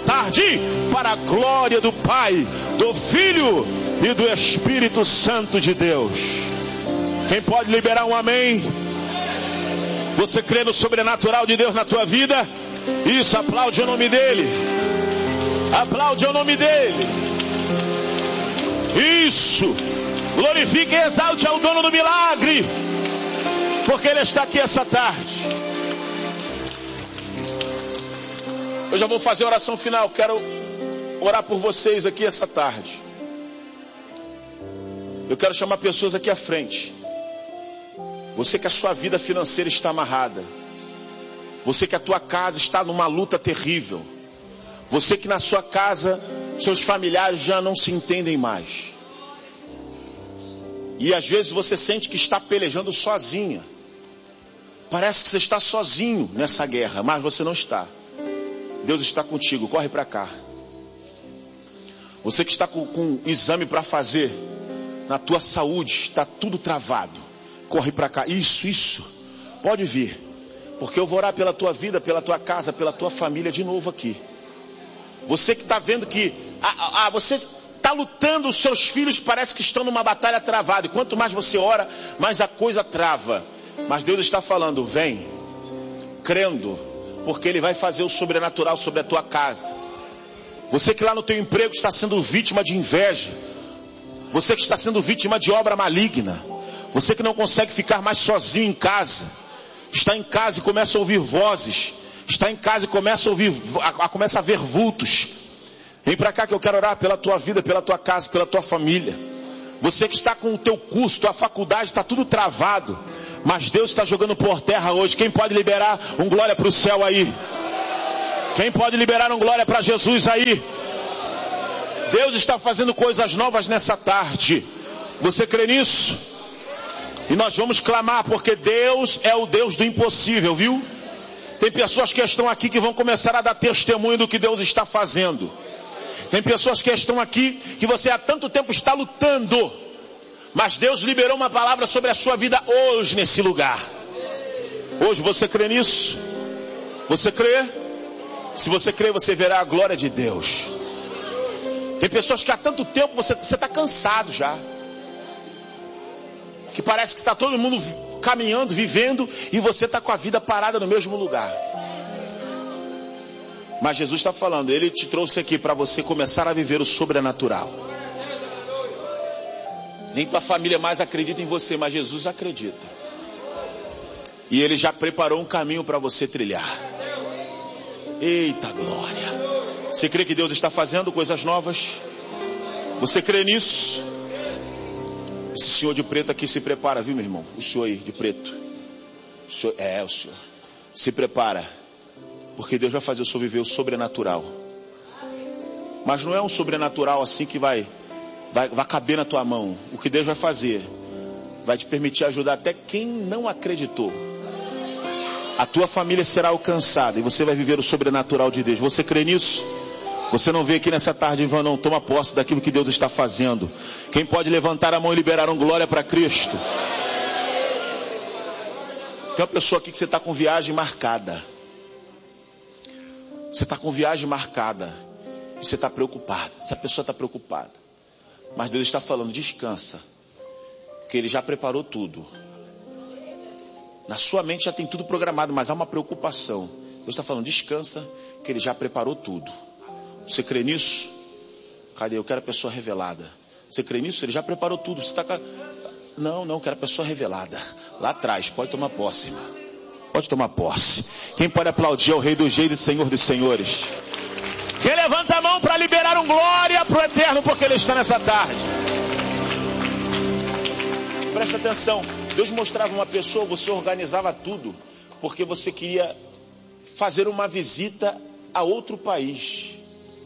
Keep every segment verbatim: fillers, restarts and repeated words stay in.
tarde, para a glória do Pai, do Filho e do Espírito Santo de Deus. Quem pode liberar um amém? Você crê no sobrenatural de Deus na tua vida? Isso, aplaude o nome dele. Aplaude o nome dele. Isso. Glorifique e exalte ao dono do milagre, porque ele está aqui essa tarde. Eu já vou fazer a oração final. Quero orar por vocês aqui essa tarde. Eu quero chamar pessoas aqui à frente. Você que a sua vida financeira está amarrada. Você que a tua casa está numa luta terrível. Você que na sua casa, seus familiares já não se entendem mais. E às vezes você sente que está pelejando sozinha. Parece que você está sozinho nessa guerra, mas você não está. Deus está contigo, corre para cá. Você que está com, com um exame para fazer na tua saúde, está tudo travado. Corre para cá. Isso, isso. Pode vir. Porque eu vou orar pela tua vida, pela tua casa, pela tua família de novo aqui. Você que está vendo que ah, ah, você está lutando, os seus filhos parece que estão numa batalha travada. E quanto mais você ora, mais a coisa trava. Mas Deus está falando, vem, crendo, porque Ele vai fazer o sobrenatural sobre a tua casa. Você que lá no teu emprego está sendo vítima de inveja. Você que está sendo vítima de obra maligna. Você que não consegue ficar mais sozinho em casa. Está em casa e começa a ouvir vozes. Está em casa e começa a ouvir, a, a, começa a ver vultos. Vem para cá que eu quero orar pela tua vida, pela tua casa, pela tua família. Você que está com o teu curso, tua faculdade, está tudo travado. Mas Deus está jogando por terra hoje. Quem pode liberar um glória para o céu aí? Quem pode liberar um glória para Jesus aí? Deus está fazendo coisas novas nessa tarde. Você crê nisso? E nós vamos clamar, porque Deus é o Deus do impossível, viu? Tem pessoas que estão aqui que vão começar a dar testemunho do que Deus está fazendo. Tem pessoas que estão aqui que você há tanto tempo está lutando, mas Deus liberou uma palavra sobre a sua vida hoje nesse lugar. Hoje você crê nisso? Você crê? Se você crê, você verá a glória de Deus. Tem pessoas que há tanto tempo você está cansado já. Que parece que está todo mundo caminhando, vivendo, e você está com a vida parada no mesmo lugar. Mas Jesus está falando, Ele te trouxe aqui para você começar a viver o sobrenatural. Nem tua família mais acredita em você, mas Jesus acredita. E Ele já preparou um caminho para você trilhar. Eita glória! Você crê que Deus está fazendo coisas novas? Você crê nisso? Esse senhor de preto aqui se prepara, viu meu irmão? O senhor aí de preto. O senhor, é, o senhor. Se prepara. Porque Deus vai fazer o senhor viver o sobrenatural. Mas não é um sobrenatural assim que vai, vai, vai caber na tua mão. O que Deus vai fazer vai te permitir ajudar até quem não acreditou. A tua família será alcançada e você vai viver o sobrenatural de Deus. Você crê nisso? Você não veio aqui nessa tarde em vão, não. Toma posse daquilo que Deus está fazendo. Quem pode levantar a mão e liberar um glória para Cristo? Tem uma pessoa aqui que você está com viagem marcada. Você está com viagem marcada. E você está preocupado. Essa pessoa está preocupada. Mas Deus está falando, descansa. Porque Ele já preparou tudo. Na sua mente já tem tudo programado, mas há uma preocupação. Deus está falando, descansa, que Ele já preparou tudo. Você crê nisso? Cadê? Eu quero a pessoa revelada. Você crê nisso? Ele já preparou tudo. Você está com... Não, não, eu quero a pessoa revelada. Lá atrás, pode tomar posse, irmão. Pode tomar posse. Quem pode aplaudir é o Rei dos Reis e Senhor dos Senhores. Quem levanta a mão para liberar um glória para o Eterno, porque Ele está nessa tarde. Presta atenção. Deus mostrava uma pessoa, você organizava tudo, porque você queria fazer uma visita a outro país.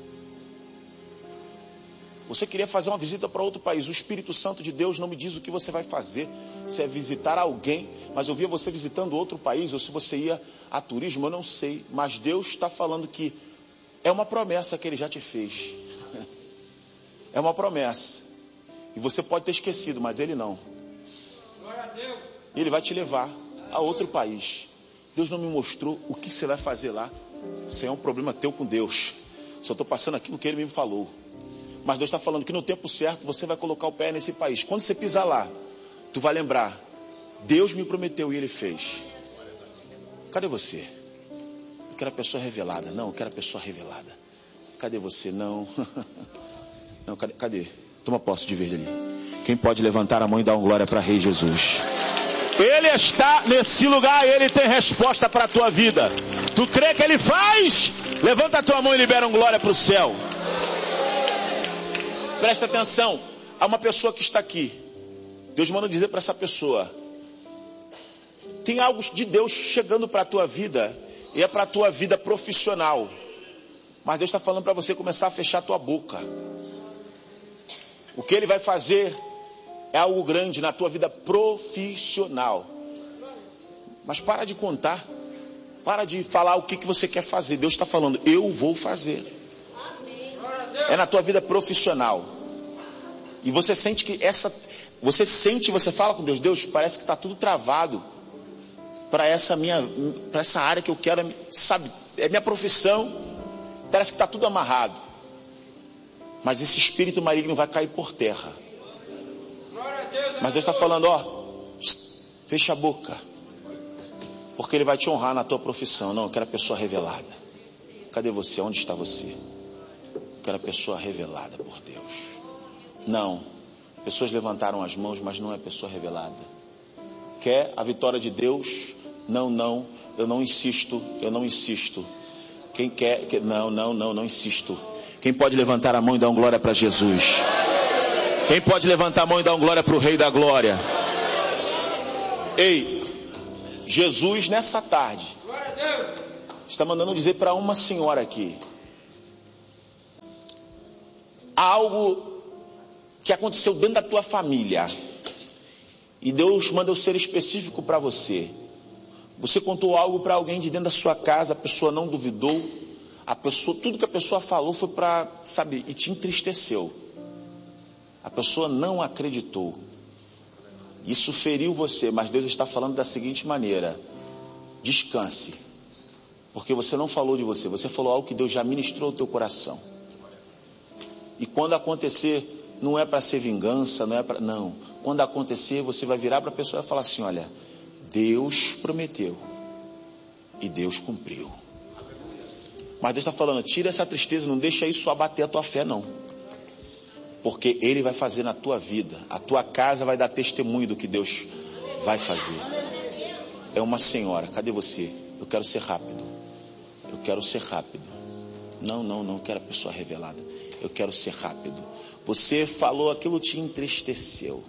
Você queria fazer uma visita para outro país. O Espírito Santo de Deus não me diz o que você vai fazer. Se é visitar alguém, mas eu via você visitando outro país, ou se você ia a turismo, eu não sei. Mas Deus está falando que é uma promessa que Ele já te fez. É uma promessa. E você pode ter esquecido, mas Ele não. Ele vai te levar a outro país. Deus não me mostrou o que você vai fazer lá. Isso é um problema teu com Deus. Só estou passando aquilo que ele me falou. Mas Deus está falando que no tempo certo você vai colocar o pé nesse país. Quando você pisar lá, tu vai lembrar, Deus me prometeu e Ele fez. Cadê você? Eu quero a pessoa revelada. Não, eu quero a pessoa revelada. Cadê você? Não. Não, cadê? Cadê? Toma posse de verde ali. Quem pode levantar a mão e dar uma glória para Rei Jesus? Ele está nesse lugar, Ele tem resposta para a tua vida. Tu crê que Ele faz? Levanta a tua mão e libera uma glória para o céu. Presta atenção, há uma pessoa que está aqui. Deus manda dizer para essa pessoa: tem algo de Deus chegando para a tua vida, e é para a tua vida profissional. Mas Deus está falando para você começar a fechar a tua boca. O que Ele vai fazer é algo grande na tua vida profissional. Mas para de contar. Para de falar o que, que você quer fazer. Deus está falando, eu vou fazer. É na tua vida profissional. E você sente que essa... Você sente, você fala com Deus, Deus, parece que está tudo travado. Para essa minha... Para essa área que eu quero, sabe? É minha profissão. Parece que está tudo amarrado. Mas esse espírito maligno vai cair por terra. Mas Deus está falando, ó, fecha a boca, porque Ele vai te honrar na tua profissão. Não, eu quero a pessoa revelada. Cadê você? Onde está você? Eu quero a pessoa revelada por Deus. Não, pessoas levantaram as mãos, mas não é pessoa revelada. Quer a vitória de Deus? Não, não, eu não insisto, eu não insisto. Quem quer, que, não, não, não, não insisto. Quem pode levantar a mão e dar uma glória para Jesus? Quem pode levantar a mão e dar uma glória para o Rei da Glória? Ei, Jesus nessa tarde está mandando dizer para uma senhora aqui algo que aconteceu dentro da tua família. E Deus manda eu ser específico para você. Você contou algo para alguém de dentro da sua casa, a pessoa não duvidou. A pessoa, tudo que a pessoa falou foi para, sabe, e te entristeceu. A pessoa não acreditou. Isso feriu você, mas Deus está falando da seguinte maneira: descanse, porque você não falou de você, você falou algo que Deus já ministrou no teu coração. E quando acontecer, não é para ser vingança, não é para, não. Quando acontecer, você vai virar para a pessoa e falar assim: olha, Deus prometeu e Deus cumpriu. Mas Deus está falando, tira essa tristeza, não deixa isso abater a tua fé, não. Porque Ele vai fazer na tua vida. A tua casa vai dar testemunho do que Deus vai fazer. É uma senhora, cadê você? Eu quero ser rápido. Eu quero ser rápido. Não, não, não quero a pessoa revelada. Eu quero ser rápido. Você falou, aquilo te entristeceu.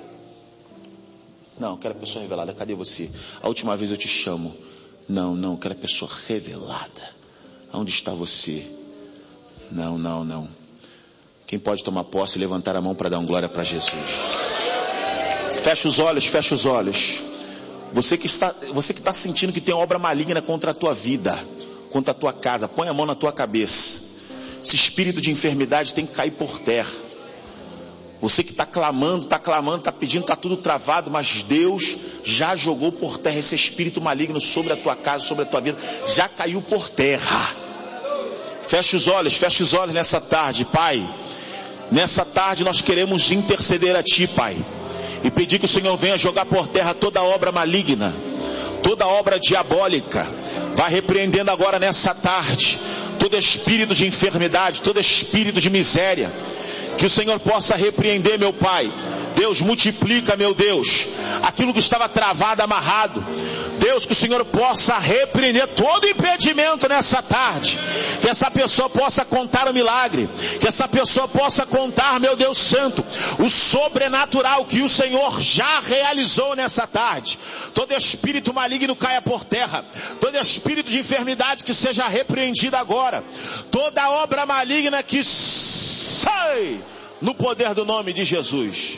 Não, eu quero a pessoa revelada. Cadê você? A última vez eu te chamo. Não, não, eu quero a pessoa revelada. Onde está você? Não, não, não. Quem pode tomar posse e levantar a mão para dar uma glória para Jesus? Fecha os olhos, fecha os olhos. Você que está, você que está sentindo que tem obra maligna contra a tua vida, contra a tua casa, põe a mão na tua cabeça. Esse espírito de enfermidade tem que cair por terra. Você que está clamando, está clamando, está pedindo, está tudo travado, mas Deus já jogou por terra esse espírito maligno sobre a tua casa, sobre a tua vida, já caiu por terra. Fecha os olhos, fecha os olhos nessa tarde, Pai. Nessa tarde nós queremos interceder a Ti, Pai, e pedir que o Senhor venha jogar por terra toda obra maligna, toda obra diabólica. Vai repreendendo agora nessa tarde todo espírito de enfermidade, todo espírito de miséria. Que o Senhor possa repreender, meu Pai. Deus, multiplica, meu Deus, aquilo que estava travado, amarrado. Deus, que o Senhor possa repreender todo impedimento nessa tarde. Que essa pessoa possa contar o milagre. Que essa pessoa possa contar, meu Deus santo, o sobrenatural que o Senhor já realizou nessa tarde. Todo espírito maligno caia por terra. Todo espírito de enfermidade que seja repreendido agora. Toda obra maligna que sai no poder do nome de Jesus.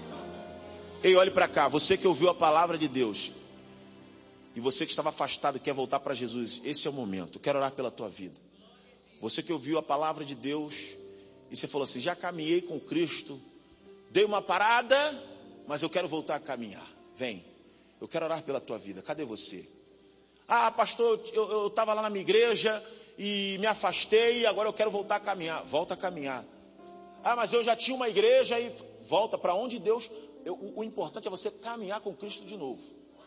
Ei, olhe para cá, você que ouviu a palavra de Deus e você que estava afastado e quer voltar para Jesus, esse é o momento. Eu quero orar pela tua vida. Você que ouviu a palavra de Deus e você falou assim, já caminhei com Cristo, dei uma parada, mas eu quero voltar a caminhar. Vem, eu quero orar pela tua vida. Cadê você? Ah, pastor, eu estava lá na minha igreja e me afastei e agora eu quero voltar a caminhar. Volta a caminhar. Ah, mas eu já tinha uma igreja e volta para onde Deus... Eu, o, o importante é você caminhar com Cristo de novo.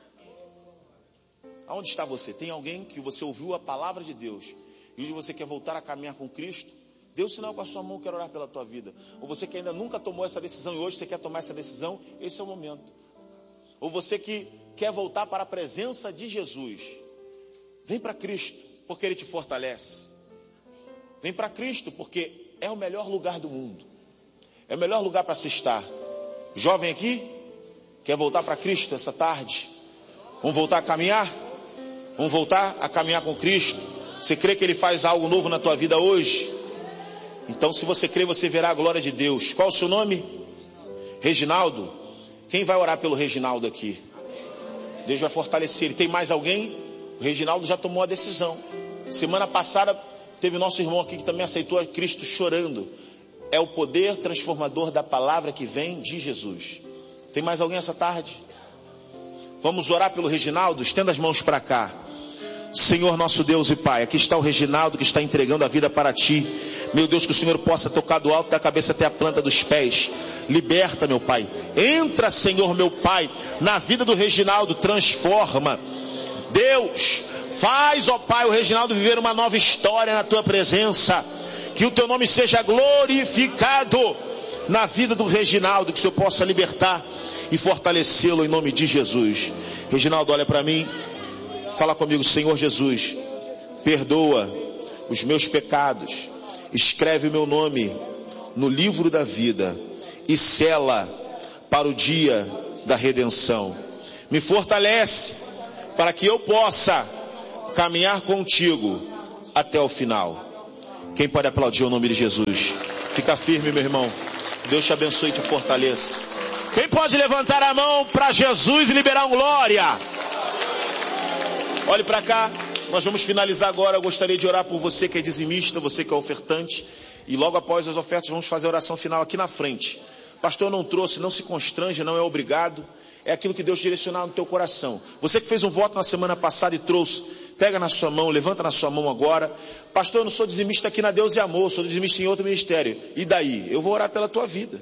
Aonde está você? Tem alguém que você ouviu a palavra de Deus e hoje você quer voltar a caminhar com Cristo? Dê um sinal com a sua mão, quero orar pela tua vida. Ou você que ainda nunca tomou essa decisão e hoje você quer tomar essa decisão, esse é o momento. Ou você que quer voltar para a presença de Jesus, vem para Cristo, porque Ele te fortalece. Vem para Cristo, porque é o melhor lugar do mundo. É o melhor lugar para se estar. Jovem aqui, quer voltar para Cristo essa tarde? Vamos voltar a caminhar? Vamos voltar a caminhar com Cristo? Você crê que Ele faz algo novo na tua vida hoje? Então, se você crê, você verá a glória de Deus. Qual o seu nome? Reginaldo. Quem vai orar pelo Reginaldo aqui? Deus vai fortalecer ele. Tem mais alguém? O Reginaldo já tomou a decisão. Semana passada teve nosso irmão aqui que também aceitou a Cristo chorando. É o poder transformador da palavra que vem de Jesus. Tem mais alguém essa tarde? Vamos orar pelo Reginaldo? Estenda as mãos para cá. Senhor nosso Deus e Pai, aqui está o Reginaldo que está entregando a vida para Ti. Meu Deus, que o Senhor possa tocar do alto da cabeça até a planta dos pés. Liberta, meu Pai. Entra, Senhor, meu Pai, na vida do Reginaldo, transforma. Deus, faz, ó Pai, o Reginaldo viver uma nova história na Tua presença. Que o Teu nome seja glorificado na vida do Reginaldo, que o Senhor possa libertar e fortalecê-lo em nome de Jesus. Reginaldo, olha para mim. Fala comigo, Senhor Jesus, perdoa os meus pecados, escreve o meu nome no livro da vida e sela para o dia da redenção. Me fortalece para que eu possa caminhar contigo até o final. Quem pode aplaudir o nome de Jesus? Fica firme, meu irmão. Deus te abençoe e te fortaleça. Quem pode levantar a mão para Jesus e liberar um glória? Olhe para cá, nós vamos finalizar agora. Eu gostaria de orar por você que é dizimista, você que é ofertante. E logo após as ofertas vamos fazer a oração final aqui na frente. Pastor, não trouxe, não se constrange, não é obrigado. É aquilo que Deus direcionar no teu coração. Você que fez um voto na semana passada e trouxe, pega na sua mão, levanta na sua mão agora. Pastor, eu não sou dizimista aqui na Deus e Amor, sou dizimista em outro ministério. E daí? Eu vou orar pela tua vida.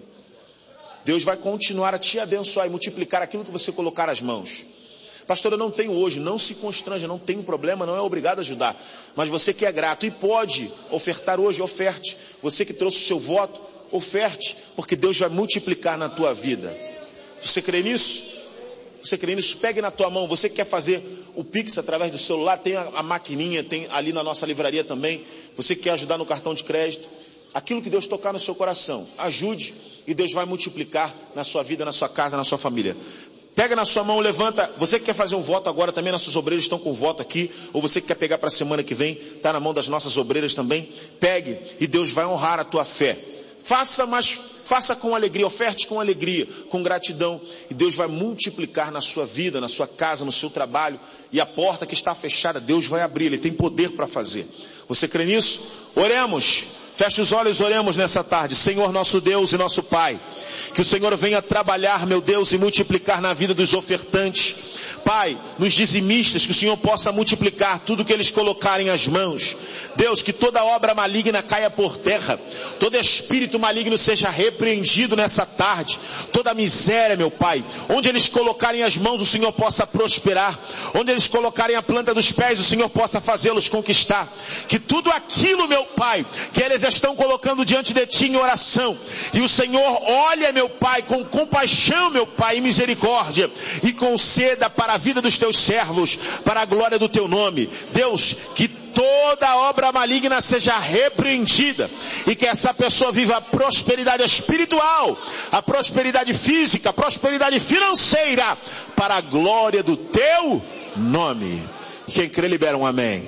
Deus vai continuar a te abençoar e multiplicar aquilo que você colocar as mãos. Pastor, eu não tenho hoje, não se constranja, não tem problema, não é obrigado a ajudar. Mas você que é grato e pode ofertar hoje, oferte. Você que trouxe o seu voto, oferte, porque Deus vai multiplicar na tua vida. Você crê nisso? Você crê nisso? Pegue na tua mão. Você que quer fazer o Pix através do celular, tem a, a maquininha, tem ali na nossa livraria também. Você que quer ajudar no cartão de crédito. Aquilo que Deus tocar no seu coração, ajude e Deus vai multiplicar na sua vida, na sua casa, na sua família. Pega na sua mão, levanta. Você que quer fazer um voto agora também, nossos obreiros estão com voto aqui. Ou você que quer pegar para a semana que vem, está na mão das nossas obreiras também. Pegue e Deus vai honrar a tua fé. Faça, mas faça com alegria, oferte com alegria, com gratidão. E Deus vai multiplicar na sua vida, na sua casa, no seu trabalho. E a porta que está fechada, Deus vai abrir. Ele tem poder para fazer. Você crê nisso? Oremos. Feche os olhos, oremos nessa tarde. Senhor nosso Deus e nosso Pai, que o Senhor venha trabalhar, meu Deus, e multiplicar na vida dos ofertantes. Pai, nos dizimistas, que o Senhor possa multiplicar tudo que eles colocarem as mãos. Deus, que toda obra maligna caia por terra. Todo espírito maligno seja repreendido nessa tarde. Toda miséria, meu Pai, onde eles colocarem as mãos, o Senhor possa prosperar. Onde eles colocarem a planta dos pés, o Senhor possa fazê-los conquistar. Que tudo aquilo, meu Pai, que eles estão colocando diante de Ti em oração, e o Senhor olha, meu Pai, com compaixão, meu Pai, e misericórdia, e conceda para a vida dos Teus servos, para a glória do Teu nome. Deus, que toda obra maligna seja repreendida, e que essa pessoa viva a prosperidade espiritual, a prosperidade física, a prosperidade financeira, para a glória do Teu nome. Quem crê, libera um amém.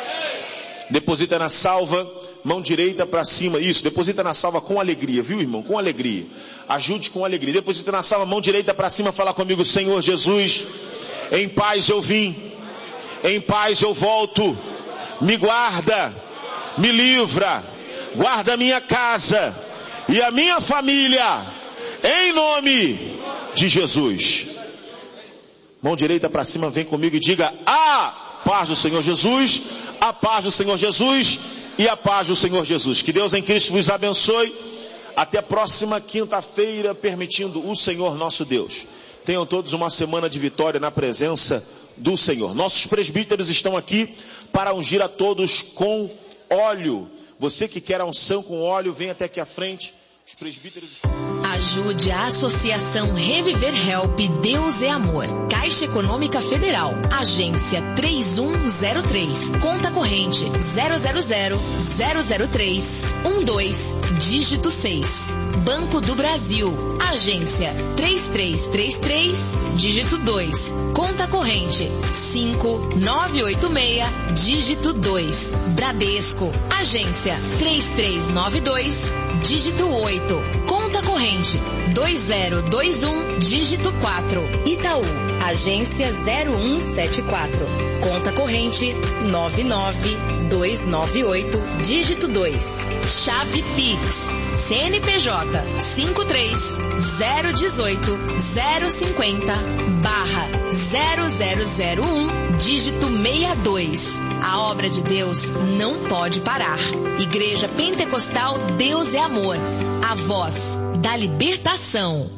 Deposita na salva, mão direita para cima, isso, deposita na salva com alegria, viu, irmão? Com alegria. Ajude com alegria. Deposita na salva, mão direita para cima, fala comigo: Senhor Jesus, em paz eu vim, em paz eu volto. Me guarda, me livra, guarda a minha casa e a minha família, em nome de Jesus. Mão direita para cima, vem comigo e diga: a paz do Senhor Jesus A paz do Senhor Jesus e a paz do Senhor Jesus. Que Deus em Cristo vos abençoe. Até a próxima quinta-feira, permitindo o Senhor nosso Deus. Tenham todos uma semana de vitória na presença do Senhor. Nossos presbíteros estão aqui para ungir a todos com óleo. Você que quer a unção com óleo, vem até aqui à frente. Os presbíteros... Ajude a Associação Reviver Help Deus é Amor. Caixa Econômica Federal. Agência três um zero três. Conta corrente zero zero zero zero zero três um dois, dígito seis. Banco do Brasil. Agência três três três três, dígito dois. Conta corrente cinco nove oito seis, dígito dois. Bradesco. Agência três três nove dois, dígito oito. Conta corrente dois zero dois um, dígito quatro. Itaú. Agência zero um sete quatro. Conta corrente nove nove dois nove oito, dígito dois. Chave Pix. C N P J cinco três zero um oito zero cinco zero barra zero zero zero um, dígito sessenta e dois. A obra de Deus não pode parar. Igreja Pentecostal Deus é Amor. A voz da libertação.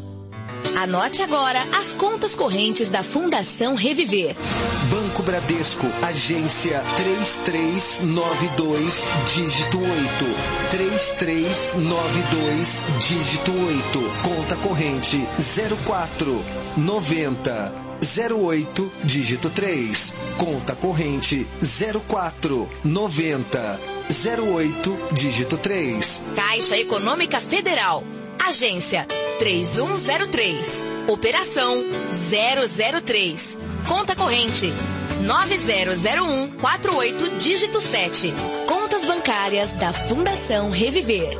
Anote agora as contas correntes da Fundação Reviver. Banco Bradesco, agência três três nove dois, dígito oito. três três nove dois, dígito oito. Conta corrente zero quatro noventa zero oito, dígito três. Conta corrente zero quatro noventa zero oito, dígito três. Caixa Econômica Federal. Agência três um zero três. Operação zero zero três. Conta corrente nove zero zero um quatro oito, dígito sete. Contas bancárias da Fundação Reviver.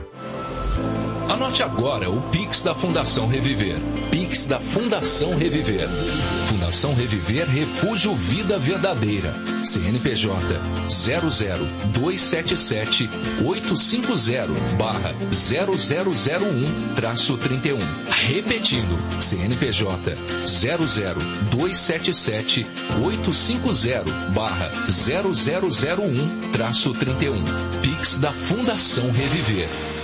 Anote agora o Pix da Fundação Reviver. Pix da Fundação Reviver. Fundação Reviver Refúgio Vida Verdadeira. C N P J zero zero dois sete sete oito cinco zero barra zero zero zero um traço trinta e um. Repetindo, C N P J zero zero dois sete sete oito cinco zero barra zero zero zero um traço trinta e um. Pix da Fundação Reviver.